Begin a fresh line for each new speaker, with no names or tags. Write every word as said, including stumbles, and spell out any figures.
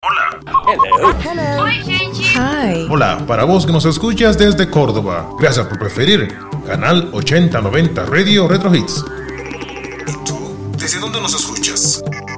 Hola.
Hello. Hello.
Oi, gente.
Hi.
Hola, para vos que nos escuchas desde Córdoba, gracias por preferir Canal ochenta noventa Radio Retro Hits. ¿Y tú? ¿Desde dónde nos escuchas?